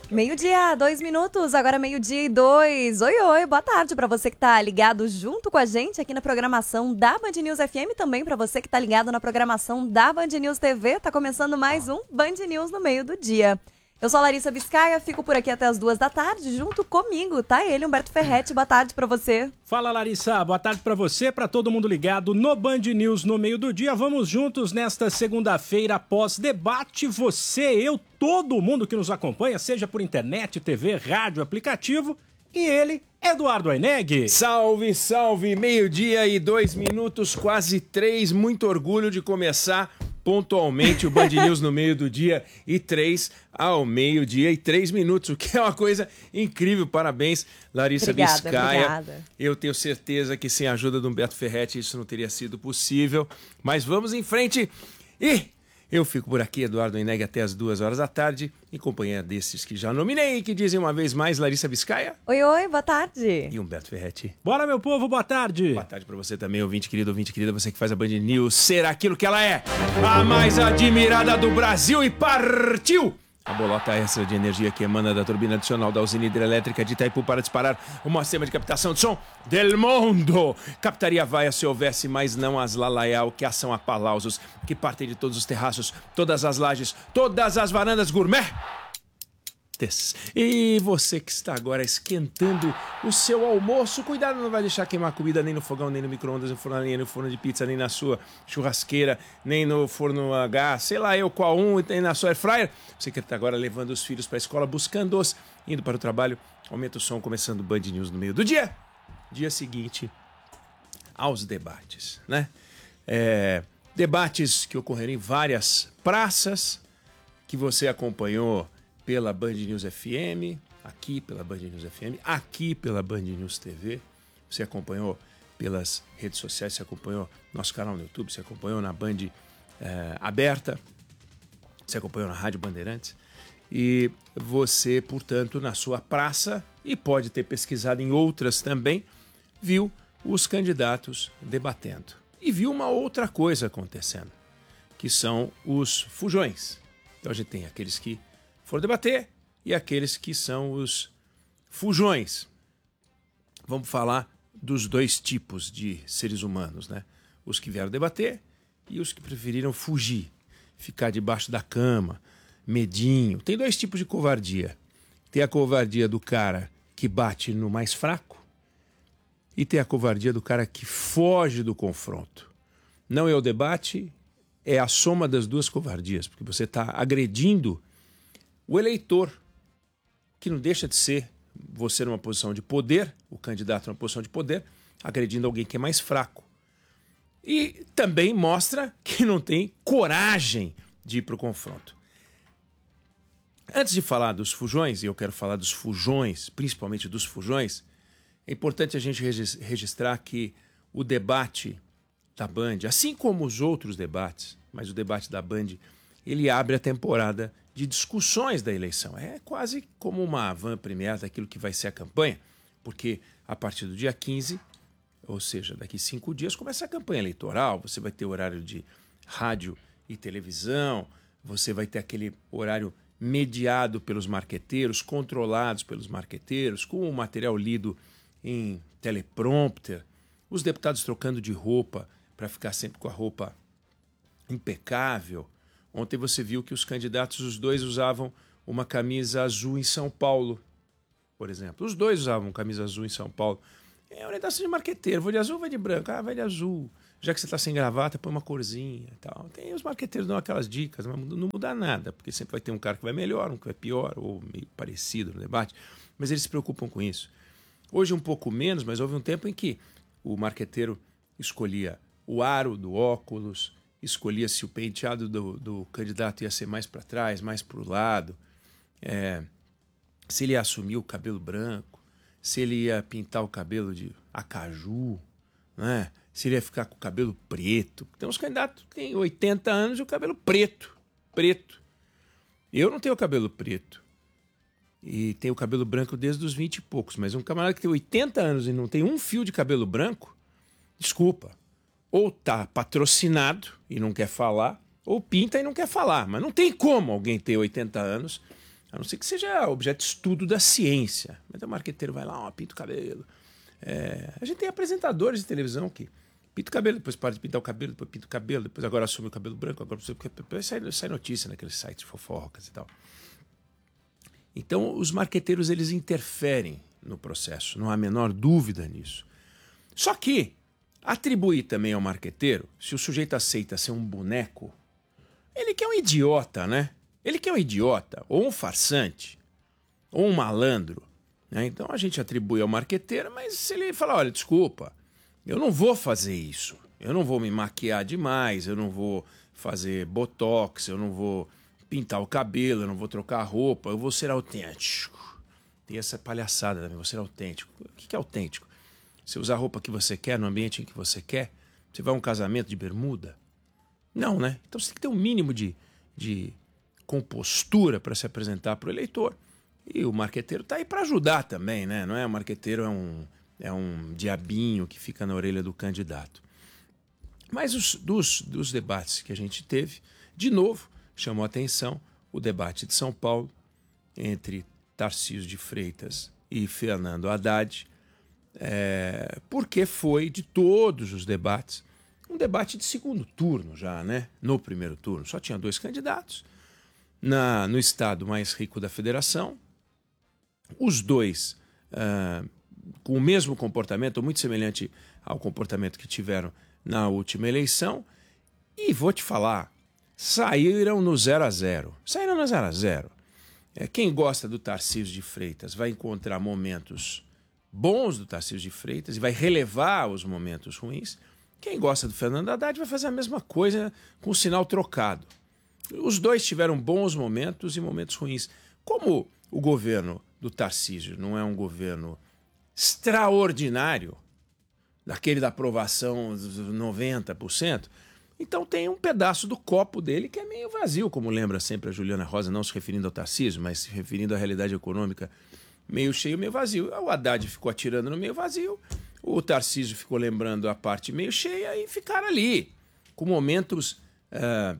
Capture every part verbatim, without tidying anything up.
Meio-dia, dois minutos, agora meio-dia e dois. Oi, oi, boa tarde para você que tá ligado junto com a gente aqui na programação da Band News F M, também para você que tá ligado na programação da Band News T V. Tá começando mais um Band News no meio do dia. Eu sou a Larissa Biscaia, fico por aqui até as duas da tarde, junto comigo, tá ele, Humberto Ferretti. Boa tarde para você. Fala, Larissa, boa tarde para você, para todo mundo ligado no Band News no meio do dia. Vamos juntos nesta segunda-feira após debate, você, eu, todo mundo que nos acompanha, seja por internet, T V, rádio, aplicativo, e ele, Eduardo Aineg. Salve, salve, meio-dia e dois minutos, quase três, muito orgulho de começar pontualmente o Band News no meio do dia e três ao meio-dia e três minutos, o que é uma coisa incrível. Parabéns, Larissa Obrigada, Biscaia. obrigada. Eu tenho certeza que sem a ajuda do Humberto Ferretti isso não teria sido possível, mas vamos em frente e eu fico por aqui, Eduardo Aineg, até as duas horas da tarde, em companhia desses que já nominei e que dizem uma vez mais Larissa Biscaia Oi, oi, boa tarde. e Humberto Ferretti. Bora, meu povo, boa tarde. Boa tarde pra você também, ouvinte querido, ouvinte querida, você que faz a Band News ser aquilo que ela é, a mais admirada do Brasil, e partiu! A bolota extra de energia que emana da turbina adicional da usina hidrelétrica de Itaipu para disparar o maior sistema de captação de som del mundo. Captaria vaia se houvesse, mas não as lalaial, que são apalausos, que partem de todos os terraços, todas as lajes, todas as varandas gourmet. E você que está agora esquentando o seu almoço, cuidado, não vai deixar queimar comida nem no fogão, nem no micro-ondas, nem no forno de pizza, nem na sua churrasqueira, nem no forno a gás, sei lá eu qual um, nem na sua air fryer. Você que está agora levando os filhos para a escola, buscando-os, indo para o trabalho, aumenta o som, começando o Band News no meio do dia. Dia seguinte aos debates, né? É, debates que ocorreram em várias praças, que você acompanhou pela Band News F M, aqui pela Band News F M, aqui pela Band News T V. Você acompanhou pelas redes sociais, você acompanhou nosso canal no YouTube, você acompanhou na Band é, aberta, você acompanhou na Rádio Bandeirantes. E você, portanto, na sua praça, e pode ter pesquisado em outras também, viu os candidatos debatendo. E viu uma outra coisa acontecendo, que são os fujões. Então a gente tem aqueles que foram debater e aqueles que são os fujões. Vamos falar dos dois tipos de seres humanos, né? Os que vieram debater e os que preferiram fugir, ficar debaixo da cama, medinho. Tem dois tipos de covardia. Tem a covardia do cara que bate no mais fraco e tem a covardia do cara que foge do confronto. Não é o debate, é a soma das duas covardias, porque você está agredindo o eleitor, que não deixa de ser você numa posição de poder, o candidato numa posição de poder, agredindo alguém que é mais fraco. E também mostra que não tem coragem de ir para o confronto. Antes de falar dos fujões, e eu quero falar dos fujões, principalmente dos fujões, é importante a gente registrar que o debate da Band, assim como os outros debates, mas o debate da Band, ele abre a temporada de discussões da eleição. É quase como uma van-première daquilo que vai ser a campanha, porque a partir do dia quinze, ou seja, daqui cinco dias, começa a campanha eleitoral, você vai ter horário de rádio e televisão, você vai ter aquele horário mediado pelos marqueteiros, controlados pelos marqueteiros, com o material lido em teleprompter, os deputados trocando de roupa para ficar sempre com a roupa impecável. Ontem você viu que os candidatos, os dois usavam uma camisa azul em São Paulo, por exemplo. Os dois usavam camisa azul em São Paulo. É orientação de marqueteiro. Vou de azul, vai de branco. Ah, vai de azul. Já que você está sem gravata, põe uma corzinha e tal. Tem, os marqueteiros dão aquelas dicas, mas não muda nada, porque sempre vai ter um cara que vai melhor, um que vai pior, ou meio parecido no debate. Mas eles se preocupam com isso. Hoje um pouco menos, mas houve um tempo em que o marqueteiro escolhia o aro do óculos, escolhia se o penteado do, do candidato ia ser mais para trás, mais para o lado, é, se ele ia assumir o cabelo branco, se ele ia pintar o cabelo de acaju, né? Se ele ia ficar com o cabelo preto. Tem uns candidatos que têm oitenta anos e o cabelo preto, preto. Eu não tenho cabelo preto e tenho cabelo branco desde os vinte e poucos, mas um camarada que tem oitenta anos e não tem um fio de cabelo branco, desculpa, ou tá patrocinado e não quer falar, ou pinta e não quer falar. Mas não tem como alguém ter oitenta anos A não ser que seja objeto de estudo da ciência. Mas o marqueteiro vai lá, ó, pinta o cabelo. É, a gente tem apresentadores de televisão que pinta o cabelo, depois para de pintar o cabelo, depois pinta o cabelo, depois agora assume o cabelo branco, agora depois sai, sai notícia naqueles sites de fofocas e tal. Então, os marqueteiros, eles interferem no processo, não há a menor dúvida nisso. Só que atribuir também ao marqueteiro, se o sujeito aceita ser um boneco, ele que é um idiota, né? Ele que é um idiota, ou um farsante, ou um malandro. Né? Então a gente atribui ao marqueteiro, mas se ele falar, olha, desculpa, eu não vou fazer isso, eu não vou me maquiar demais, eu não vou fazer botox, eu não vou pintar o cabelo, eu não vou trocar a roupa, eu vou ser autêntico. Tem essa palhaçada também, vou ser autêntico. O que é autêntico? Você usar a roupa que você quer, no ambiente em que você quer? Você vai a um casamento de bermuda? Não, né? Então você tem que ter um mínimo de, de compostura para se apresentar para o eleitor. E o marqueteiro está aí para ajudar também, né? Não é? O marqueteiro é um, é um diabinho que fica na orelha do candidato. Mas os, dos, dos debates que a gente teve, de novo, chamou a atenção o debate de São Paulo entre Tarcísio de Freitas e Fernando Haddad, é, porque foi, de todos os debates, um debate de segundo turno já, né? No primeiro turno só tinha dois candidatos. Na, no estado mais rico da federação, os dois uh, com o mesmo comportamento, muito semelhante ao comportamento que tiveram na última eleição, e vou te falar, saíram no zero a zero. Saíram no zero a zero. É, quem gosta do Tarcísio de Freitas vai encontrar momentos bons do Tarcísio de Freitas e vai relevar os momentos ruins. Quem gosta do Fernando Haddad vai fazer a mesma coisa com o sinal trocado. Os dois tiveram bons momentos e momentos ruins. Como o governo do Tarcísio não é um governo extraordinário, daquele da aprovação dos noventa por cento, então tem um pedaço do copo dele que é meio vazio, como lembra sempre a Juliana Rosa, não se referindo ao Tarcísio, mas se referindo à realidade econômica, meio cheio, meio vazio. O Haddad ficou atirando no meio vazio, o Tarcísio ficou lembrando a parte meio cheia e ficaram ali, com momentos uh,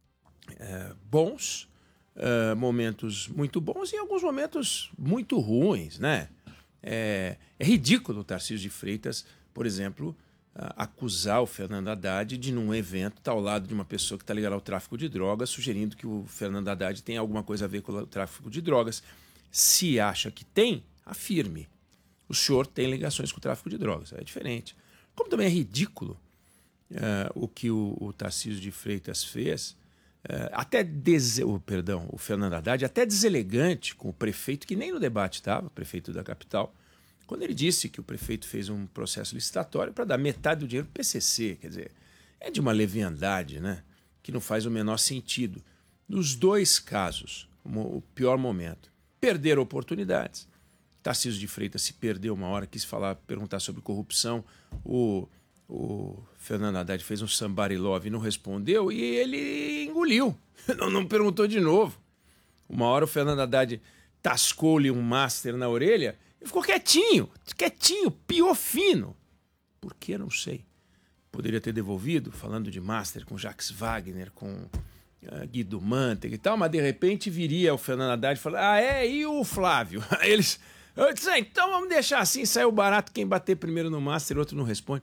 uh, bons, uh, momentos muito bons e alguns momentos muito ruins, né? É, é ridículo o Tarcísio de Freitas, por exemplo, uh, acusar o Fernando Haddad de, num evento, estar ao lado de uma pessoa que está ligada ao tráfico de drogas, sugerindo que o Fernando Haddad tem alguma coisa a ver com o tráfico de drogas. Se acha que tem, afirme. O senhor tem ligações com o tráfico de drogas. É diferente. Como também é ridículo uh, o que o, o Tarcísio de Freitas fez, uh, até des... oh, perdão, o Fernando Haddad, até deselegante com o prefeito, que nem no debate estava, prefeito da capital, quando ele disse que o prefeito fez um processo licitatório para dar metade do dinheiro para o P C C. Quer dizer, é de uma leviandade, né? Que não faz o menor sentido. Nos dois casos, o pior momento, perderam oportunidades. Tarcísio de Freitas se perdeu uma hora, quis falar, perguntar sobre corrupção. O, o Fernando Haddad fez um somebody love e não respondeu, e ele engoliu. Não, não perguntou de novo. Uma hora o Fernando Haddad tascou-lhe um master na orelha e ficou quietinho, quietinho, piou fino. Por que? Não sei. Poderia ter devolvido, falando de master com Jacques Wagner, com uh, Guido Mantega e tal, mas de repente viria o Fernando Haddad e falar, ah, é, e o Flávio? Aí eles... Eu disse, ah, então vamos deixar assim, saiu barato, quem bater primeiro no master, outro não responde.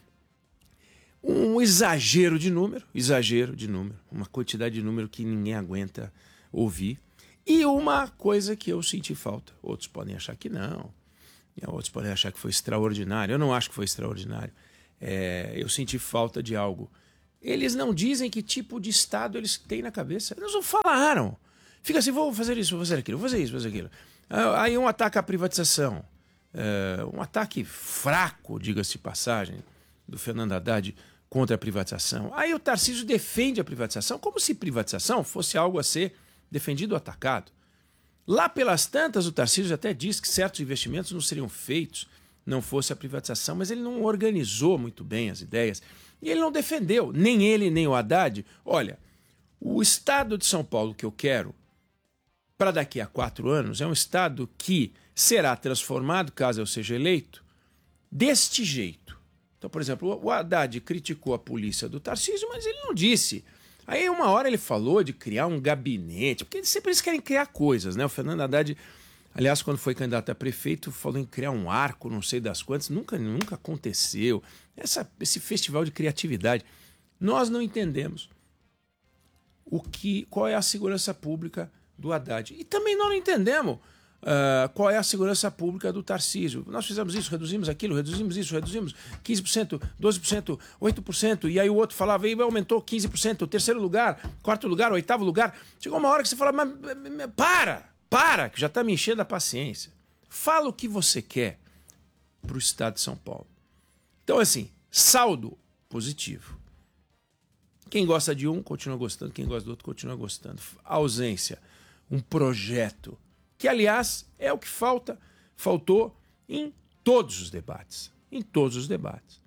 Um exagero de número, exagero de número, uma quantidade de número que ninguém aguenta ouvir. E uma coisa que eu senti falta, outros podem achar que não, outros podem achar que foi extraordinário, eu não acho que foi extraordinário. É, eu senti falta de algo. Eles não dizem que tipo de Estado eles têm na cabeça, eles não falaram. Fica assim, vou fazer isso, vou fazer aquilo, vou fazer isso, vou fazer aquilo. Aí um ataque à privatização, é, um ataque fraco, diga-se de passagem, do Fernando Haddad contra a privatização. Aí o Tarcísio defende a privatização como se privatização fosse algo a ser defendido ou atacado. Lá pelas tantas, o Tarcísio até disse que certos investimentos não seriam feitos, não fosse a privatização, mas ele não organizou muito bem as ideias e ele não defendeu, nem ele nem o Haddad. Olha, o estado de São Paulo que eu quero para daqui a quatro anos é um estado que será transformado, caso eu seja eleito, deste jeito. Então, por exemplo, o Haddad criticou a polícia do Tarcísio, mas ele não disse Aí uma hora ele falou de criar um gabinete, porque sempre eles querem criar coisas, né? O Fernando Haddad, aliás, quando foi candidato a prefeito, falou em criar um arco, não sei das quantas, nunca, nunca aconteceu. Essa, esse festival de criatividade. Nós não entendemos o que, qual é a segurança pública do Haddad. E também nós não entendemos uh, qual é a segurança pública do Tarcísio. Nós fizemos isso, reduzimos aquilo, reduzimos isso, reduzimos quinze por cento, doze por cento, oito por cento, e aí o outro falava, e aumentou quinze por cento, terceiro lugar, quarto lugar, oitavo lugar. Chegou uma hora que você fala, mas, mas para, para, que já está me enchendo a paciência. Fala o que você quer para o estado de São Paulo. Então, assim, saldo positivo. Quem gosta de um, continua gostando. Quem gosta do outro, continua gostando. A ausência, um projeto, que, aliás, é o que falta, faltou em todos os debates. Em todos os debates.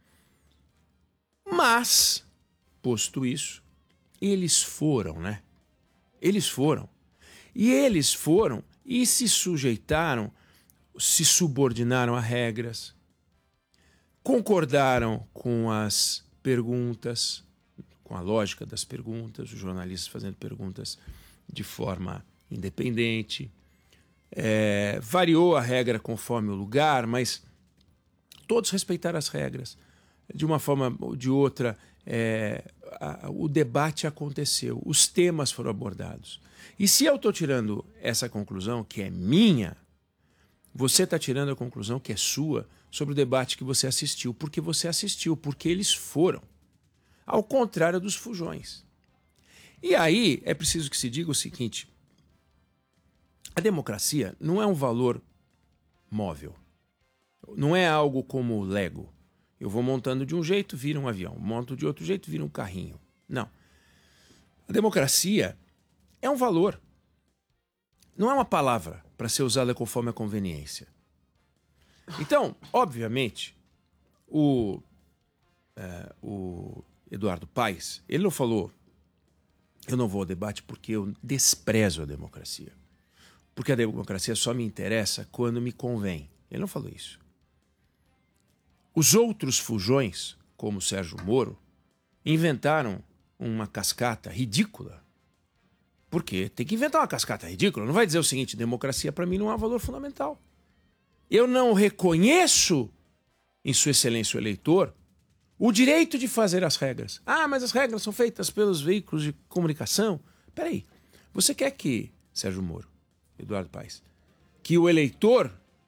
Mas, posto isso, eles foram, né? Eles foram. E eles foram e se sujeitaram, se subordinaram a regras, concordaram com as perguntas, com a lógica das perguntas, os jornalistas fazendo perguntas de forma independente. É, variou a regra conforme o lugar, mas todos respeitaram as regras. De uma forma ou de outra, é, a, o debate aconteceu, os temas foram abordados. E se eu estou tirando essa conclusão, que é minha, você está tirando a conclusão que é sua sobre o debate que você assistiu, porque você assistiu, porque eles foram. Ao contrário dos fujões. E aí é preciso que se diga o seguinte: a democracia não é um valor móvel. Não é algo como o Lego. Eu vou montando de um jeito, vira um avião. Monto de outro jeito, vira um carrinho. Não. A democracia é um valor. Não é uma palavra para ser usada conforme a conveniência. Então, obviamente, o, é, o Eduardo Paes, ele não falou, eu não vou ao debate porque eu desprezo a democracia. Porque a democracia só me interessa quando me convém. Ele não falou isso. Os outros fujões, como o Sérgio Moro, inventaram uma cascata ridícula. Por quê? Tem que inventar uma cascata ridícula. Não vai dizer o seguinte: democracia para mim não é um valor fundamental. Eu não reconheço, em sua excelência o eleitor, o direito de fazer as regras. Ah, mas as regras são feitas pelos veículos de comunicação. Peraí, você quer que, Sérgio Moro, Eduardo Paes, que o eleitor...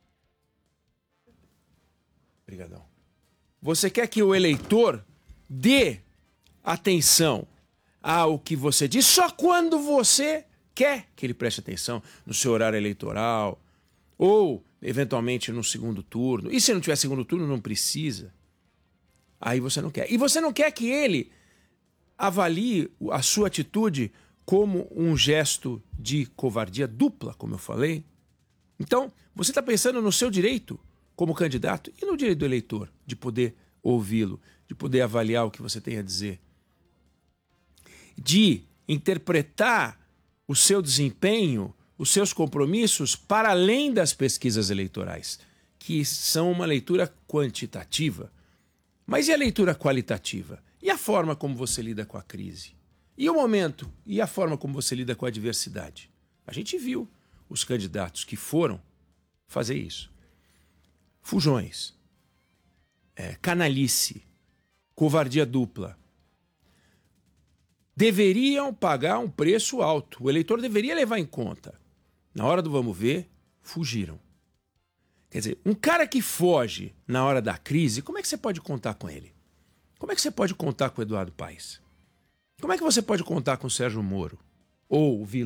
Obrigadão. Você quer que o eleitor dê atenção ao que você diz só quando você quer que ele preste atenção no seu horário eleitoral ou, eventualmente, no segundo turno. E se não tiver segundo turno, não precisa. Aí você não quer. E você não quer que ele avalie a sua atitude como um gesto de covardia dupla, como eu falei. Então, você está pensando no seu direito como candidato e no direito do eleitor de poder ouvi-lo, de poder avaliar o que você tem a dizer, de interpretar o seu desempenho, os seus compromissos para além das pesquisas eleitorais, que são uma leitura quantitativa. Mas e a leitura qualitativa? E a forma como você lida com a crise? E o momento? E a forma como você lida com a adversidade? A gente viu os candidatos que foram fazer isso. Fujões, é, canalice, covardia dupla. Deveriam pagar um preço alto. O eleitor deveria levar em conta. Na hora do vamos ver, fugiram. Quer dizer, um cara que foge na hora da crise, como é que você pode contar com ele? Como é que você pode contar com o Eduardo Paes? Como é que você pode contar com o Sérgio Moro? Ou o